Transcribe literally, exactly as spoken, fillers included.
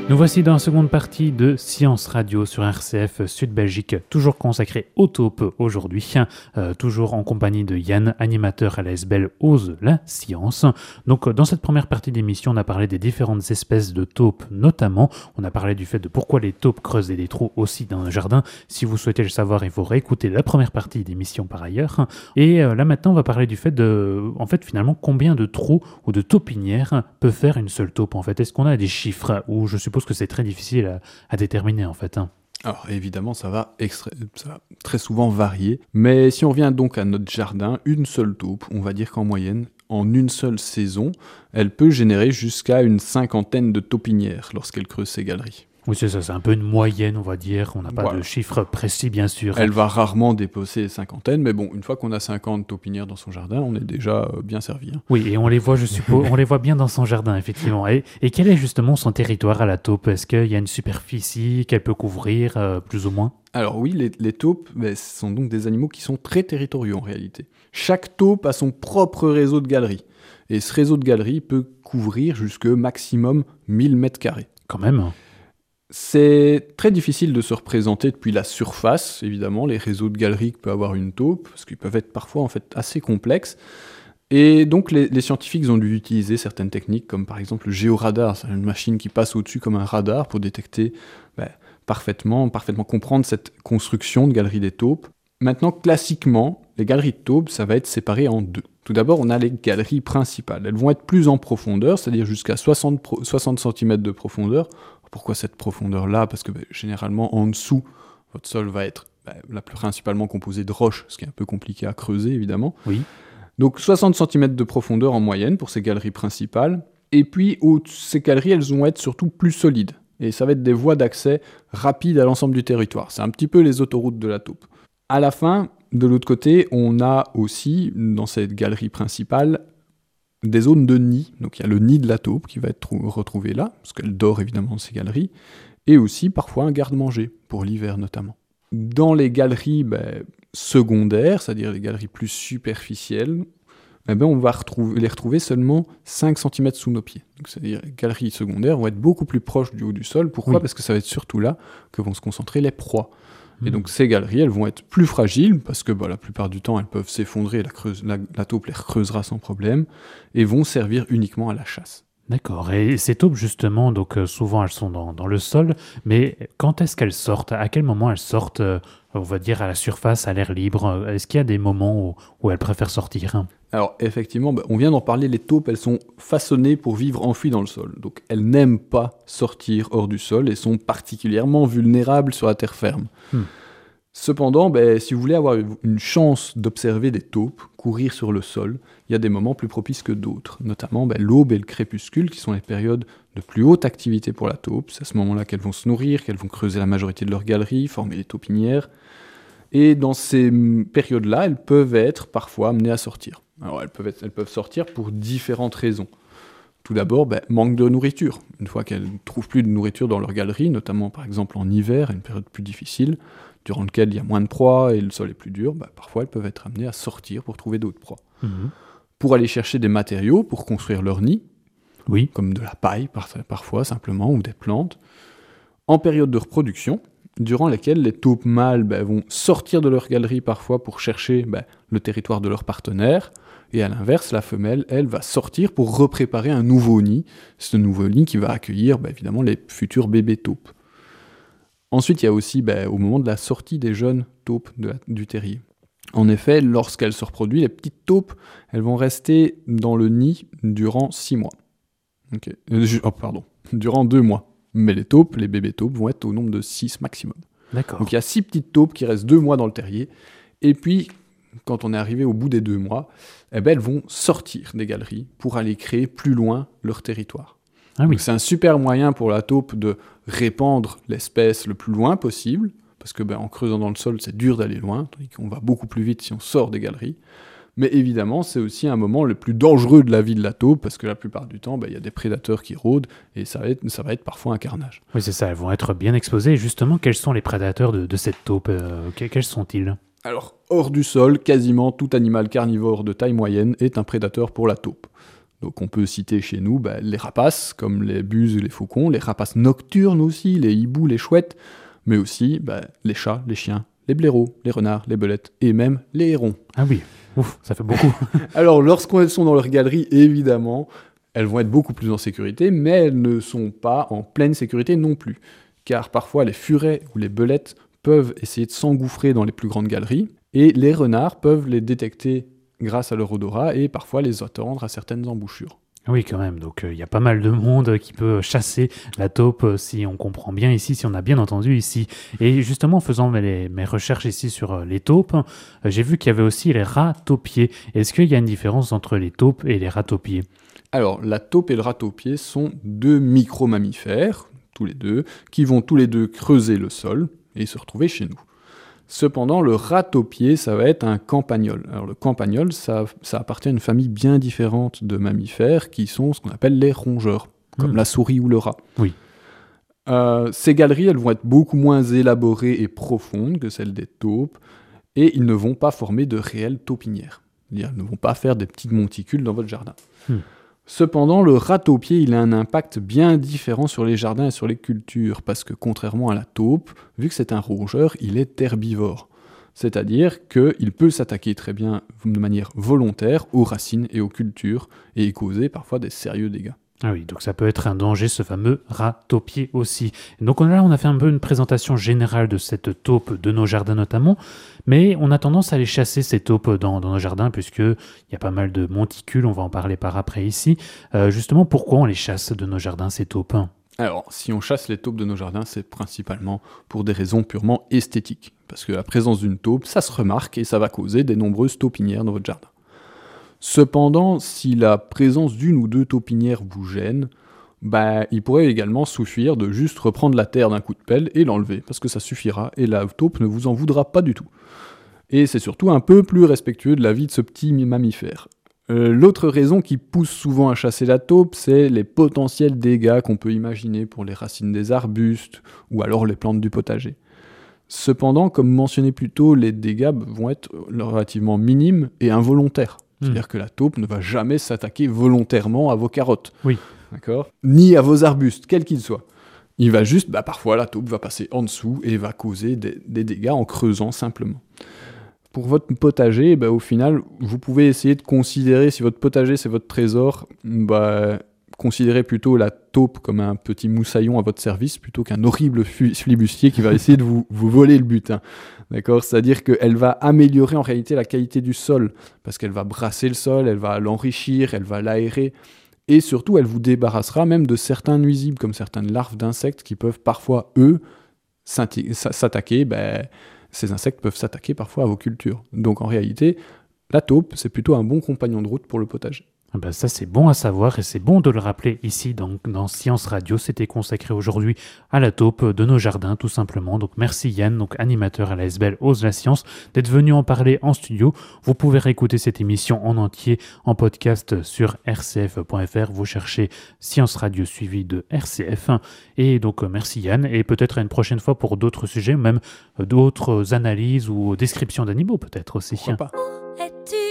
Nous voici dans la seconde partie de Science Radio sur R C F Sud Belgique, toujours consacrée aux taupes aujourd'hui, euh, toujours en compagnie de Yann, animateur à la S B L Ose la Science. Donc dans cette première partie d'émission, on a parlé des différentes espèces de taupes notamment, on a parlé du fait de pourquoi les taupes creusaient des trous aussi dans un jardin. Si vous souhaitez le savoir, il faut réécouter la première partie d'émission par ailleurs. Et euh, là maintenant, on va parler du fait de, en fait finalement, combien de trous ou de taupinières peut faire une seule taupe en fait. Est-ce qu'on a des chiffres ou je suppose que c'est très difficile à, à déterminer en fait. Hein. Alors évidemment, ça va, extra... ça va très souvent varier, mais si on revient donc à notre jardin, une seule taupe, on va dire qu'en moyenne, en une seule saison, elle peut générer jusqu'à une cinquantaine de taupinières lorsqu'elle creuse ses galeries. Oui, c'est ça, c'est un peu une moyenne, on va dire. On n'a pas voilà. de chiffres précis, bien sûr. Elle va rarement dépasser les cinquantaines, mais bon, une fois qu'on a cinquante taupinières dans son jardin, on est déjà bien servi. Hein. Oui, et on les voit, je suppose, on les voit bien dans son jardin, effectivement. Et, et quel est justement son territoire à la taupe ? Est-ce qu'il y a une superficie qu'elle peut couvrir, euh, plus ou moins ? Alors oui, les, les taupes, ben, ce sont donc des animaux qui sont très territoriaux en réalité. Chaque taupe a son propre réseau de galeries. Et ce réseau de galeries peut couvrir jusque maximum mille mètres carrés. Quand même. C'est très difficile de se représenter depuis la surface, évidemment, les réseaux de galeries que peut avoir une taupe, parce qu'ils peuvent être parfois en fait assez complexes. Et donc les, les scientifiques ont dû utiliser certaines techniques, comme par exemple le géoradar, c'est une machine qui passe au-dessus comme un radar pour détecter ben, parfaitement, parfaitement comprendre cette construction de galeries des taupes. Maintenant, classiquement, les galeries de taupes, ça va être séparé en deux. Tout d'abord, on a les galeries principales. Elles vont être plus en profondeur, c'est-à-dire jusqu'à soixante, soixante centimètres de profondeur. Pourquoi cette profondeur-là ? Parce que ben, généralement, en dessous, votre sol va être ben, la plus principalement composé de roches, ce qui est un peu compliqué à creuser, évidemment. Oui. Donc soixante centimètres de profondeur en moyenne pour ces galeries principales. Et puis, au- ces galeries, elles vont être surtout plus solides. Et ça va être des voies d'accès rapides à l'ensemble du territoire. C'est un petit peu les autoroutes de la taupe. À la fin, de l'autre côté, on a aussi, dans cette galerie principale, des zones de nid. Donc il y a le nid de la taupe qui va être trou- retrouvé là, parce qu'elle dort évidemment dans ces galeries, et aussi parfois un garde-manger, pour l'hiver notamment. Dans les galeries ben, secondaires, c'est-à-dire les galeries plus superficielles, eh ben, on va retrouver, les retrouver seulement cinq centimètres sous nos pieds. Donc, c'est-à-dire les galeries secondaires vont être beaucoup plus proches du haut du sol. Pourquoi ? Oui. Parce que ça va être surtout là que vont se concentrer les proies. Et donc ces galeries, elles vont être plus fragiles, parce que bah, la plupart du temps, elles peuvent s'effondrer, la, creuse, la, la taupe les recreusera sans problème, et vont servir uniquement à la chasse. D'accord. Et ces taupes, justement, donc euh, souvent elles sont dans, dans le sol, mais quand est-ce qu'elles sortent ? À quel moment elles sortent, euh, on va dire, à la surface, à l'air libre ? Est-ce qu'il y a des moments où, où elles préfèrent sortir ? Alors effectivement, bah, on vient d'en parler, les taupes, elles sont façonnées pour vivre enfouies dans le sol. Donc elles n'aiment pas sortir hors du sol et sont particulièrement vulnérables sur la terre ferme. Hmm. Cependant, bah, si vous voulez avoir une chance d'observer des taupes courir sur le sol, il y a des moments plus propices que d'autres, notamment bah, l'aube et le crépuscule, qui sont les périodes de plus haute activité pour la taupe. C'est à ce moment-là qu'elles vont se nourrir, qu'elles vont creuser la majorité de leurs galeries, former les taupinières. Et dans ces périodes-là, elles peuvent être parfois amenées à sortir. Alors elles peuvent, être, elles peuvent sortir pour différentes raisons. Tout d'abord, ben, manque de nourriture. Une fois qu'elles ne trouvent plus de nourriture dans leur galerie, notamment par exemple en hiver, une période plus difficile, durant laquelle il y a moins de proies et le sol est plus dur, ben, parfois elles peuvent être amenées à sortir pour trouver d'autres proies. Mmh. Pour aller chercher des matériaux pour construire leur nid, Oui. comme de la paille par- parfois simplement, ou des plantes. En période de reproduction, durant laquelle les taupes mâles ben, vont sortir de leur galerie parfois pour chercher ben, le territoire de leur partenaire, et à l'inverse, la femelle, elle, va sortir pour repréparer un nouveau nid, ce nouveau nid qui va accueillir ben, évidemment les futurs bébés taupes. Ensuite, il y a aussi ben, au moment de la sortie des jeunes taupes de la- du terrier. En effet, lorsqu'elles se reproduisent, les petites taupes, elles vont rester dans le nid durant six mois. Ok. Euh, ju- oh, pardon, durant deux mois. Mais les taupes, les bébés taupes, vont être au nombre de six maximum. D'accord. Donc il y a six petites taupes qui restent deux mois dans le terrier. Et puis, quand on est arrivé au bout des deux mois, eh ben, elles vont sortir des galeries pour aller créer plus loin leur territoire. Ah oui. Donc c'est un super moyen pour la taupe de répandre l'espèce le plus loin possible, parce que ben, en creusant dans le sol, c'est dur d'aller loin, tandis qu'on va beaucoup plus vite si on sort des galeries. Mais évidemment, c'est aussi un moment le plus dangereux de la vie de la taupe, parce que la plupart du temps, ben, il y a des prédateurs qui rôdent, et ça va être, ça va être parfois un carnage. Oui, c'est ça, elles vont être bien exposées. Et justement, quels sont les prédateurs de, de cette taupe ? euh, que- Quels sont-ils ? Alors, hors du sol, quasiment tout animal carnivore de taille moyenne est un prédateur pour la taupe. Donc on peut citer chez nous bah, les rapaces, comme les buses, les faucons, les rapaces nocturnes aussi, les hiboux, les chouettes, mais aussi bah, les chats, les chiens, les blaireaux, les renards, les belettes, et même les hérons. Ah oui, ouf, ça fait beaucoup. Alors lorsqu'elles sont dans leur galerie, évidemment, elles vont être beaucoup plus en sécurité, mais elles ne sont pas en pleine sécurité non plus. Car parfois les furets ou les belettes peuvent essayer de s'engouffrer dans les plus grandes galeries, et les renards peuvent les détecter grâce à leur odorat et parfois les attendre à certaines embouchures. Oui, quand même. Donc, il euh, y a pas mal de monde qui peut chasser la taupe, euh, si on comprend bien ici, si on a bien entendu ici. Et justement, en faisant mes, mes recherches ici sur euh, les taupes, euh, j'ai vu qu'il y avait aussi les rats taupiers. Est-ce qu'il y a une différence entre les taupes et les rats taupiers ? Alors, la taupe et le rat taupier sont deux micro-mammifères, tous les deux, qui vont tous les deux creuser le sol et se retrouver chez nous. Cependant, le rat taupier, ça va être un campagnol. Alors le campagnol, ça, ça appartient à une famille bien différente de mammifères qui sont ce qu'on appelle les rongeurs, comme mmh. la souris ou le rat. Oui. Euh, ces galeries, elles vont être beaucoup moins élaborées et profondes que celles des taupes, et ils ne vont pas former de réelles taupinières. C'est-à-dire, ils ne vont pas faire des petites monticules dans votre jardin. Mmh. Cependant, le rat taupier, il a un impact bien différent sur les jardins et sur les cultures, parce que contrairement à la taupe, vu que c'est un rongeur, il est herbivore. C'est-à-dire qu'il peut s'attaquer très bien de manière volontaire aux racines et aux cultures, et y causer parfois des sérieux dégâts. Ah oui, donc ça peut être un danger, ce fameux rat taupier aussi. Donc là, on a fait un peu une présentation générale de cette taupe, de nos jardins notamment, mais on a tendance à les chasser, ces taupes, dans, dans nos jardins, puisqu'il y a pas mal de monticules, on va en parler par après ici. Euh, justement, pourquoi on les chasse de nos jardins, ces taupes ? Alors, si on chasse les taupes de nos jardins, c'est principalement pour des raisons purement esthétiques, parce que la présence d'une taupe, ça se remarque et ça va causer des nombreuses taupinières dans votre jardin. Cependant, si la présence d'une ou deux taupinières vous gêne, bah, il pourrait également suffire de juste reprendre la terre d'un coup de pelle et l'enlever, parce que ça suffira, et la taupe ne vous en voudra pas du tout. Et c'est surtout un peu plus respectueux de la vie de ce petit mammifère. Euh, l'autre raison qui pousse souvent à chasser la taupe, c'est les potentiels dégâts qu'on peut imaginer pour les racines des arbustes, ou alors les plantes du potager. Cependant, comme mentionné plus tôt, les dégâts vont être relativement minimes et involontaires. C'est-à-dire mmh. que la taupe ne va jamais s'attaquer volontairement à vos carottes. Oui. D'accord ? Ni à vos arbustes, quels qu'ils soient. Il va juste, bah, parfois la taupe va passer en dessous et va causer des, des dégâts en creusant simplement. Pour votre potager, bah, au final, vous pouvez essayer de considérer, si votre potager c'est votre trésor, bah, considérez plutôt la taupe comme un petit moussaillon à votre service plutôt qu'un horrible flibustier qui va essayer de vous, vous voler le butin. D'accord ? C'est-à-dire qu'elle va améliorer en réalité la qualité du sol, parce qu'elle va brasser le sol, elle va l'enrichir, elle va l'aérer, et surtout elle vous débarrassera même de certains nuisibles, comme certaines larves d'insectes qui peuvent parfois, eux, s'attaquer, ben, ces insectes peuvent s'attaquer parfois à vos cultures. Donc en réalité, la taupe, c'est plutôt un bon compagnon de route pour le potager. Ah ben ça c'est bon à savoir et c'est bon de le rappeler ici donc dans Science Radio. C'était consacré aujourd'hui à la taupe de nos jardins tout simplement. Donc merci Yann, donc animateur à l'A S B L Ose la Science, d'être venu en parler en studio. Vous pouvez réécouter cette émission en entier en podcast sur r c f point f r. Vous cherchez Science Radio suivi de R C F. Et donc merci Yann et peut-être à une prochaine fois pour d'autres sujets, même d'autres analyses ou descriptions d'animaux peut-être aussi. Pourquoi pas ?